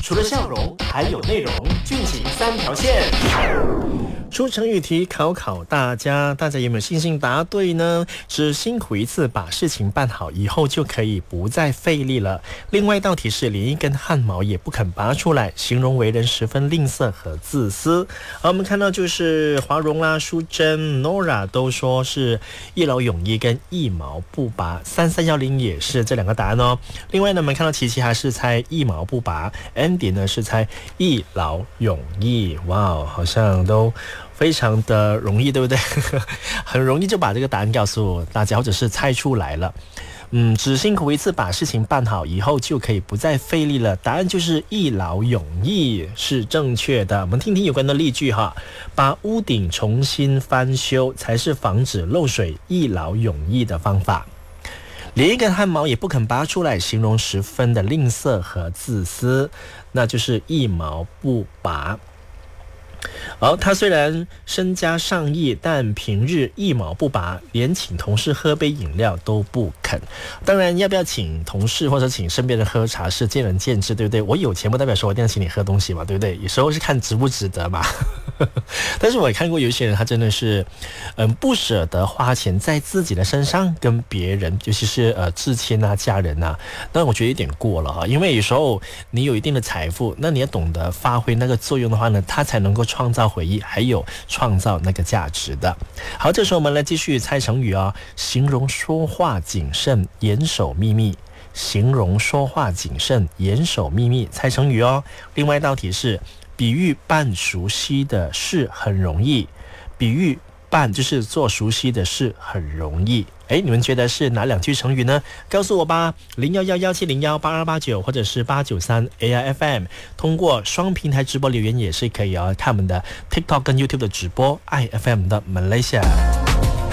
除了笑容，还有内容，俊情三条线。出成语题考大家，大家有没有信心答对呢？只辛苦一次把事情办好，以后就可以不再费力了。另外一道题是连一根汗毛也不肯拔出来，形容为人十分吝啬和自私。我们看到就是华荣啦、淑珍、Nora 都说是一劳永逸跟一毛不拔，3310也是这两个答案哦。另外呢，我们看到琪琪还是猜一毛不拔， Andy 呢是猜一劳永逸。哇，好像都非常的容易，对不对？很容易就把这个答案告诉大家，或者是猜出来了。只辛苦一次把事情办好，以后就可以不再费力了。答案就是一劳永逸，是正确的。我们听听有关的例句哈，把屋顶重新翻修才是防止漏水一劳永逸的方法。连一根汗毛也不肯拔出来，形容十分的吝啬和自私，那就是一毛不拔。他虽然身家上亿，但平日一毛不拔，连请同事喝杯饮料都不肯。当然，要不要请同事或者请身边人喝茶是见仁见智，对不对？我有钱不代表说我一定要请你喝东西嘛，对不对？有时候是看值不值得嘛。但是我也看过有一些人，他真的是不舍得花钱在自己的身上跟别人，尤其是至亲啊、家人啊，那我觉得有点过了哈。因为有时候你有一定的财富，那你要懂得发挥那个作用的话呢，它才能够创造回忆，还有创造那个价值的。好，这时候我们来继续猜成语哦。形容说话谨慎，严守秘密。形容说话谨慎，严守秘密，猜成语哦。另外一道题是比喻办熟悉的事很容易，比喻办就是做熟悉的事很容易。你们觉得是哪两句成语呢？告诉我吧，011170182289或者是893 AIFM， 通过双平台直播留言也是可以哦。看我们的 TikTok 跟 YouTube 的直播 IFM 的 Malaysia。